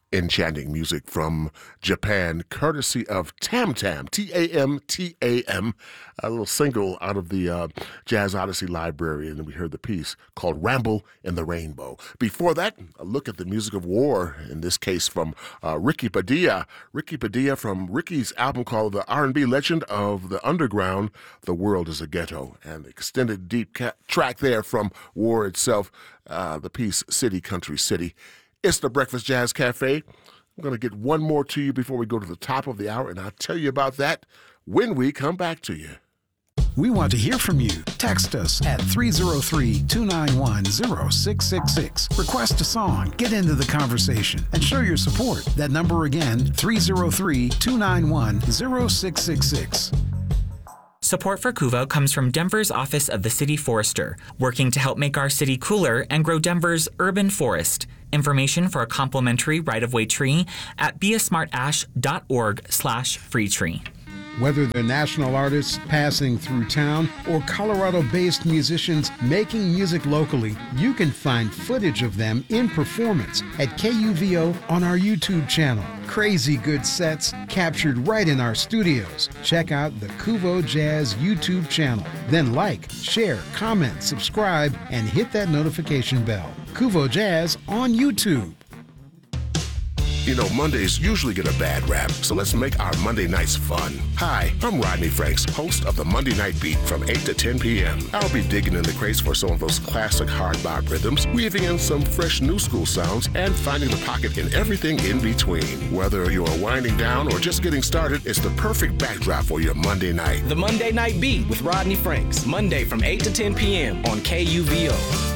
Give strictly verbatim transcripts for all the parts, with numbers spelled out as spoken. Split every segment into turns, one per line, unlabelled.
enchanting music from Japan, courtesy of Tam Tam, T A M T A M, a little single out of the uh, Jazz Odyssey library, and we heard the piece called Ramble in the Rainbow. Before that, a look at the music of war, in this case from uh, Ricky Padilla. Ricky Padilla from Ricky's album called The R and B Legend of the Underground, The World is a Ghetto, and the extended deep ca- track there from War itself, uh, the piece City, Country, City. It's the Breakfast Jazz Cafe. I'm going to get one more to you before we go to the top of the hour, and I'll tell you about that when we come back to you.
We want to hear from you. Text us at three oh three, two nine one, oh six six six. Request a song, get into the conversation, and show your support. That number again, three oh three, two nine one, oh six six six.
Support for Kuvo comes from Denver's Office of the City Forester, working to help make our city cooler and grow Denver's urban forest. Information for a complimentary right-of-way tree at beasmartash.org slash free tree.
Whether they're national artists passing through town or Colorado-based musicians making music locally, you can find footage of them in performance at K U V O on our YouTube channel. Crazy good sets captured right in our studios. Check out the Kuvo Jazz YouTube channel. Then like, share, comment, subscribe, and hit that notification bell. Kuvo Jazz on YouTube.
You know, Mondays usually get a bad rap, so let's make our Monday nights fun. Hi, I'm Rodney Franks, host of the Monday Night Beat from eight to ten p.m. I'll be digging in the crates for some of those classic hard bop rhythms, weaving in some fresh new school sounds, and finding the pocket in everything in between. Whether you're winding down or just getting started, it's the perfect backdrop for your Monday night.
The Monday Night Beat with Rodney Franks, Monday from eight to ten p.m. on K U V O.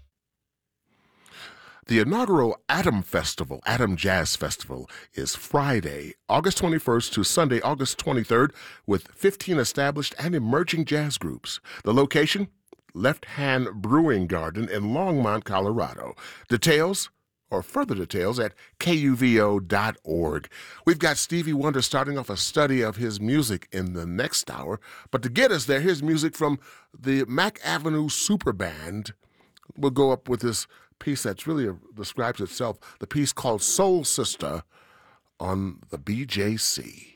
The inaugural Atom Festival, Atom Jazz Festival, is Friday, August twenty-first to Sunday, August twenty-third, with fifteen established and emerging jazz groups. The location? Left Hand Brewing Garden in Longmont, Colorado. Details, or further details, at K U V O dot org. We've got Stevie Wonder starting off a study of his music in the next hour, but to get us there, here's music from the Mack Avenue Super Band. We'll go up with this piece that's really a, describes itself, the piece called Soul Sister on the B J C.